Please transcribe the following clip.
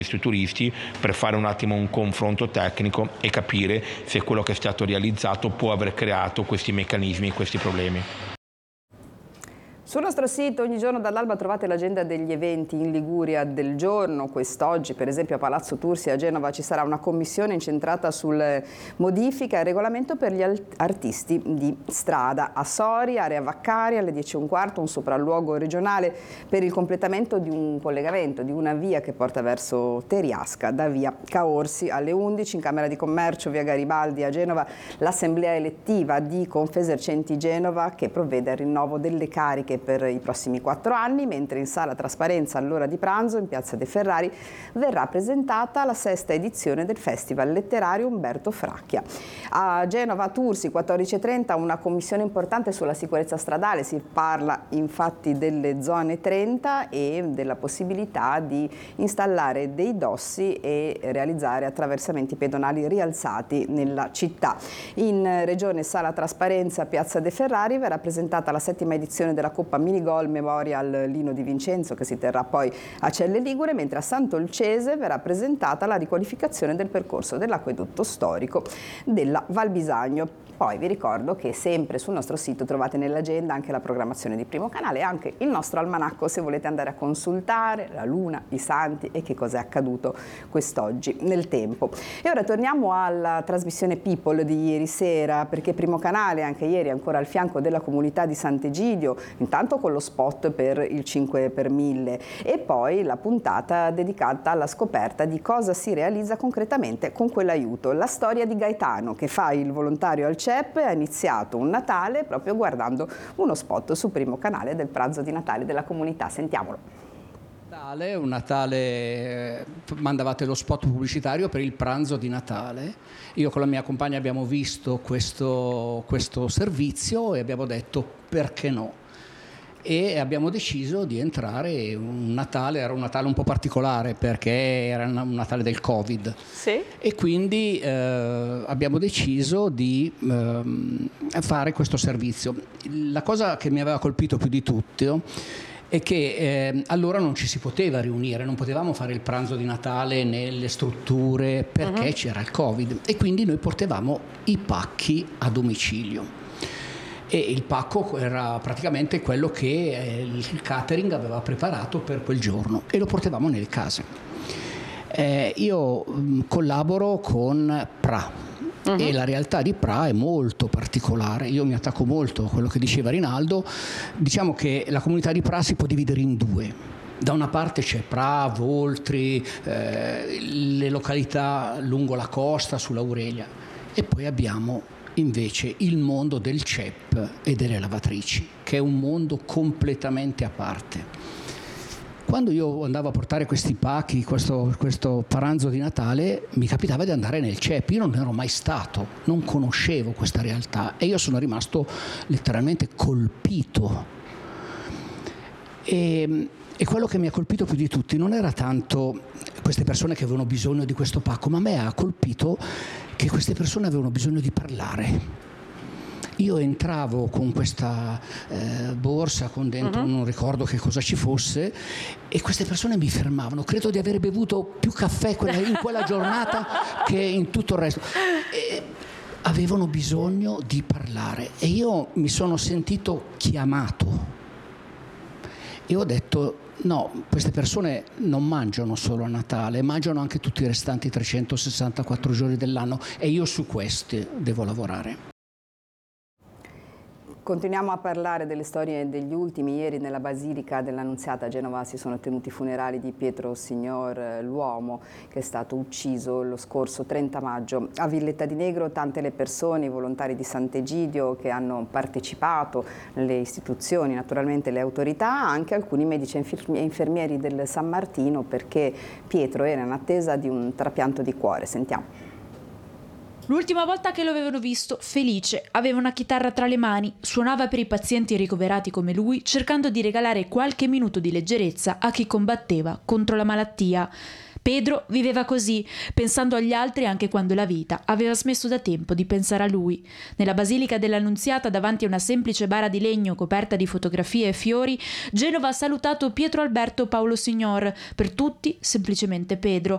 turisti per fare un attimo un confronto tecnico e capire se quello che è stato realizzato può aver creato questi meccanismi e questi problemi. Sul nostro sito ogni giorno dall'alba trovate l'agenda degli eventi in Liguria del giorno. Quest'oggi, per esempio, a Palazzo Tursi a Genova ci sarà una commissione incentrata sulle modifiche al regolamento per gli artisti di strada. A Sori, area Vaccari, alle 10:15, un sopralluogo regionale per il completamento di un collegamento, di una via che porta verso Teriasca da via Caorsi. Alle 11 in Camera di Commercio, via Garibaldi a Genova, l'assemblea elettiva di Confesercenti Genova che provvede al rinnovo delle cariche per i prossimi 4 anni, mentre in sala Trasparenza all'ora di pranzo in Piazza De Ferrari verrà presentata la 6ª edizione del Festival Letterario Umberto Fracchia. A Genova Tursi 14:30 una commissione importante sulla sicurezza stradale, si parla infatti delle zone 30 e della possibilità di installare dei dossi e realizzare attraversamenti pedonali rialzati nella città. In Regione Sala Trasparenza Piazza De Ferrari verrà presentata la 7ª edizione della Coppa Minigol Memorial Lino Di Vincenzo che si terrà poi a Celle Ligure, mentre a Sant'Olcese verrà presentata la riqualificazione del percorso dell'acquedotto storico della Val Bisagno. Poi vi ricordo che sempre sul nostro sito trovate nell'agenda anche la programmazione di Primo Canale e anche il nostro almanacco se volete andare a consultare la luna, i santi e che cosa è accaduto quest'oggi nel tempo. E ora torniamo alla trasmissione People di ieri sera, perché Primo Canale anche ieri ancora al fianco della comunità di Sant'Egidio, intanto con lo spot per il 5 per 1000 e poi la puntata dedicata alla scoperta di cosa si realizza concretamente con quell'aiuto. La storia di Gaetano che fa il volontario al CEP ha iniziato un Natale proprio guardando uno spot su Primo Canale del pranzo di Natale della comunità. Sentiamolo. Un Natale, mandavate lo spot pubblicitario per il pranzo di Natale. Io con la mia compagna abbiamo visto questo servizio e abbiamo detto perché no? E abbiamo deciso di entrare un Natale, era un Natale un po' particolare perché era un Natale del Covid. Sì. E quindi abbiamo deciso di fare questo servizio. La cosa che mi aveva colpito più di tutto è che allora non ci si poteva riunire, non potevamo fare il pranzo di Natale nelle strutture perché c'era il Covid e quindi noi portavamo i pacchi a domicilio. E il pacco era praticamente quello che il catering aveva preparato per quel giorno e lo portavamo nelle case. Io collaboro con PRA e la realtà di PRA è molto particolare. Io mi attacco molto a quello che diceva Rinaldo. Diciamo che la comunità di PRA si può dividere in due. Da una parte c'è PRA, Voltri, le località lungo la costa, sull'Aurelia, e poi abbiamo invece il mondo del CEP e delle lavatrici, che è un mondo completamente a parte. Quando io andavo a portare questi pacchi, questo pranzo di Natale, mi capitava di andare nel CEP. Io non ero mai stato, non conoscevo questa realtà e io sono rimasto letteralmente colpito. E quello che mi ha colpito più di tutti non era tanto queste persone che avevano bisogno di questo pacco, ma a me ha colpito che queste persone avevano bisogno di parlare. Io entravo con questa borsa con dentro, non ricordo che cosa ci fosse, e queste persone mi fermavano. Credo di aver bevuto più caffè in quella giornata che in tutto il resto. E avevano bisogno di parlare e io mi sono sentito chiamato. E ho detto, no, queste persone non mangiano solo a Natale, mangiano anche tutti i restanti 364 giorni dell'anno e io su questi devo lavorare. Continuiamo a parlare delle storie degli ultimi. Ieri nella Basilica dell'Annunziata a Genova si sono tenuti i funerali di Pietro Signor, l'uomo che è stato ucciso lo scorso 30 maggio. A Villetta di Negro tante le persone, i volontari di Sant'Egidio che hanno partecipato, le istituzioni, naturalmente le autorità, anche alcuni medici e infermieri del San Martino perché Pietro era in attesa di un trapianto di cuore. Sentiamo. L'ultima volta che lo avevano visto, felice, aveva una chitarra tra le mani, suonava per i pazienti ricoverati come lui, cercando di regalare qualche minuto di leggerezza a chi combatteva contro la malattia. Pedro viveva così, pensando agli altri anche quando la vita aveva smesso da tempo di pensare a lui. Nella Basilica dell'Annunziata, davanti a una semplice bara di legno coperta di fotografie e fiori, Genova ha salutato Pietro Alberto Paolo Signor, per tutti semplicemente Pedro.